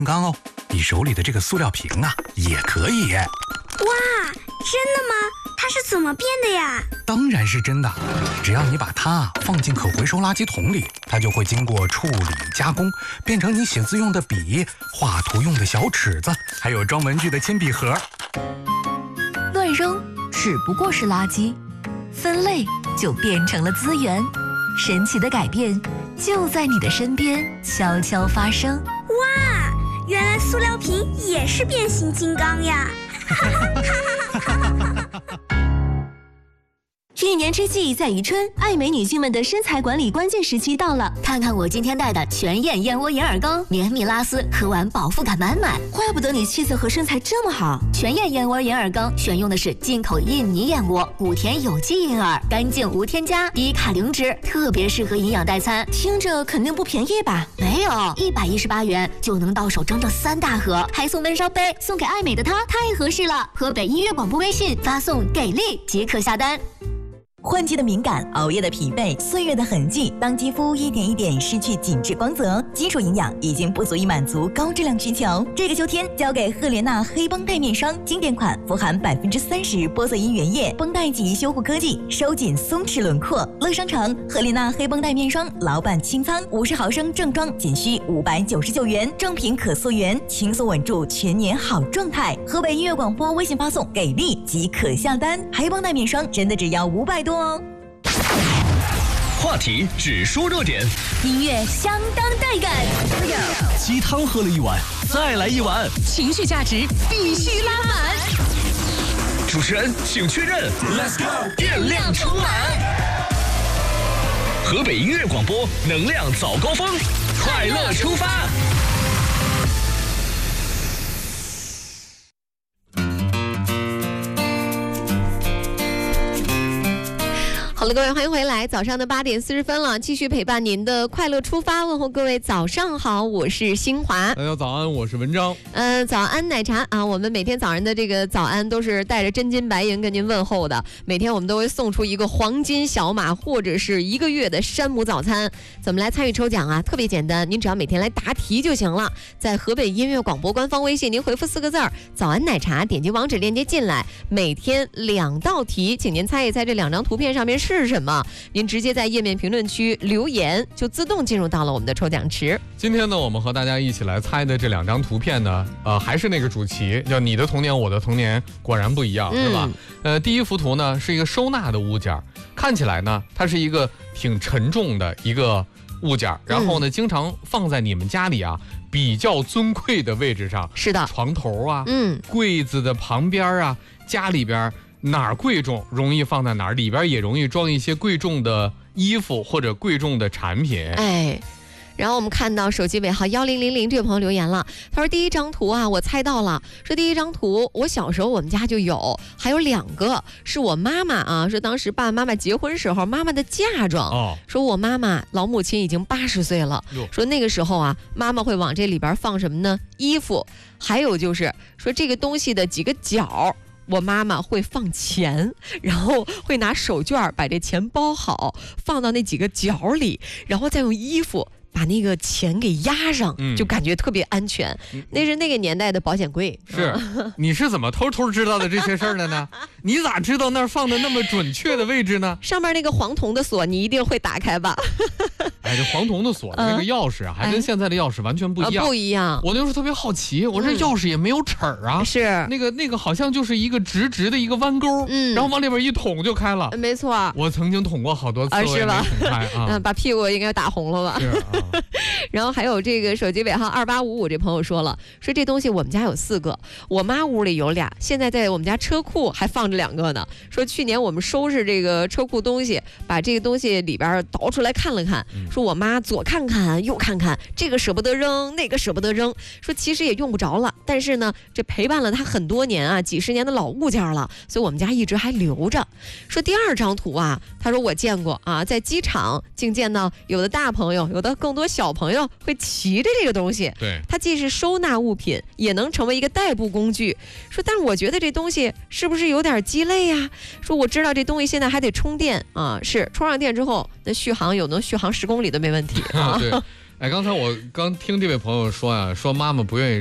刚哦，你手里的这个塑料瓶啊，也可以。 哇，真的吗？它是怎么变的呀？ 当然是真的，只要你把它放进可回收垃圾桶里，它就会经过处理加工，变成你写字用的笔、画图用的小尺子，还有装文具的铅笔盒。 乱扔只不过是垃圾，分类就变成了资源。神奇的改变就在你的身边悄悄发生。 哇，原来塑料瓶也是变形金刚呀！ 一年之计在于春，爱美女性们的身材管理关键时期到了。看看我今天带的全燕燕窝眼耳膏，绵密拉丝，喝完饱腹感满满。怪不得你气色和身材这么好。全燕燕窝眼耳膏选用的是进口印尼燕窝，古田有机银耳，干净无添加，低卡零脂，特别适合营养代餐。听着肯定不便宜吧？没有，118元就能到手整整3大盒，还送温烧杯，送给爱美的她，太合适了。河北音乐广播微信发送“给力”即可下单。 换季的敏感，熬夜的疲惫，岁月的痕迹，当肌肤一点一点失去紧致光泽，基础营养已经不足以满足高质量需求。这个秋天，交给赫莲娜黑绷带面霜，经典款，富含30%玻色因原液，绷带级修护科技，收紧松弛轮廓。乐商城赫莲娜黑绷带面霜，老板清仓，50毫升正装仅需599元，正品可溯源，轻松稳住全年好状态。河北音乐广播微信发送“给力”即可下单，黑绷带面霜真的只要500多哦。 话题只说热点， 音乐相当带感， 鸡汤喝了一碗，再来一碗， 情绪价值必须拉满。 主持人请确认 ，Let's go， 电量充满。河北音乐广播，能量早高峰，快乐出发。 好了，各位，欢迎回来。早上的8点40分了，继续陪伴您的快乐出发。问候各位早上好，我是新华。 大家早安，我是文章。 早安奶茶啊，我们每天早上的这个早安都是带着真金白银跟您问候的。每天我们都会送出一个黄金小马，或者是1个月的山姆早餐。怎么来参与抽奖啊？特别简单，您只要每天来答题就行了。在河北音乐广播官方微信，您回复4个字儿“早安奶茶”，点击网址链接进来。每天2道题，请您猜一猜这2张图片上面是什么？您直接在页面评论区留言，就自动进入到了我们的抽奖池。 今天呢，我们和大家一起来猜的这2张图片呢，还是那个主题，叫你的童年，我的童年，果然不一样，是吧？第一幅图呢是一个收纳的物件，看起来呢它是一个挺沉重的一个物件，然后呢经常放在你们家里啊比较尊贵的位置上， 是的， 床头啊，柜子的旁边啊，家里边哪儿贵重容易放在哪儿，里边也容易装一些贵重的衣服或者贵重的产品。 然后我们看到手机尾号1000这位朋友留言了，他说第一张图啊，我猜到了，说第一张图我小时候我们家就有，还有2个是我妈妈啊，说当时爸爸妈妈结婚时候妈妈的嫁妆，说我妈妈老母亲已经80岁了，说那个时候啊，妈妈会往这里边放什么呢？衣服，还有就是说这个东西的几个角。我妈妈会放钱，然后会拿手绢把这钱包好，放到那几个角里，然后再用衣服把那个钱给压上，就感觉特别安全。那是那个年代的保险柜。 是，你是怎么偷偷知道的这些事儿的呢？你咋知道那儿放的那么准确的位置呢？ 上面那个黄铜的锁，你一定会打开吧？ 这黄铜的锁的那个钥匙啊，还跟现在的钥匙完全不一样。 不一样。 我那时候特别好奇，我这钥匙也没有齿儿啊， 是那个好像就是一个直的一个弯钩，然后往里边一捅就开了。 没错， 我曾经捅过好多次， 是吧？ 捅开啊， 把屁股应该打红了吧？ 是啊。 然后还有这个手机尾号2855这朋友说了，说这东西我们家有4个，我妈屋里有2，现在在我们家车库还放着2个呢。说去年我们收拾这个车库东西，把这个东西里边倒出来看了看，说我妈左看看右看看，这个舍不得扔，那个舍不得扔，说其实也用不着了，但是呢这陪伴了她很多年啊，几十年的老物件了，所以我们家一直还留着。说第2张图啊，他说我见过啊，在机场竟见到有的大朋友，有的更多小朋友会骑着这个东西， 对， 它既是收纳物品，也能成为一个代步工具。说但是我觉得这东西是不是有点鸡肋呀？说我知道这东西现在还得充电啊，是充上电之后那续航能续航10公里都没问题啊。 对， 哎，刚才我刚听这位朋友说啊，说妈妈不愿意